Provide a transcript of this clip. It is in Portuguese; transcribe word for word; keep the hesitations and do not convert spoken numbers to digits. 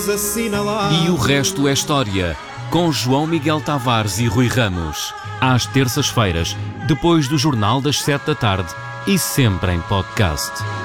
devemos assinalar. E o resto é história, com João Miguel Tavares e Rui Ramos. Às terças-feiras, depois do Jornal das Sete da Tarde e sempre em podcast.